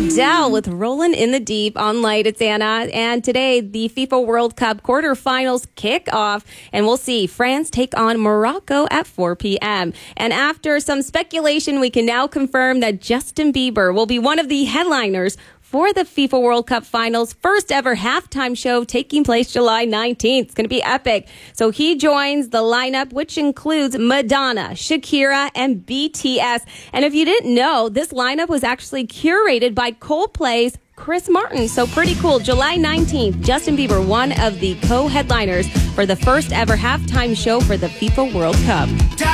Adele with Rollin' in the Deep on Light. It's Anna. And today, the FIFA World Cup quarterfinals kick off. And we'll see France take on Morocco at 4 p.m. And after some speculation, we can now confirm that Justin Bieber will be one of the headliners for the FIFA World Cup Finals, first ever halftime show taking place July 19th. It's going to be epic. So he joins the lineup, which includes Madonna, Shakira, and BTS. And if you didn't know, this lineup was actually curated by Coldplay's Chris Martin. So pretty cool. July 19th, Justin Bieber, one of the co-headliners for the first ever halftime show for the FIFA World Cup.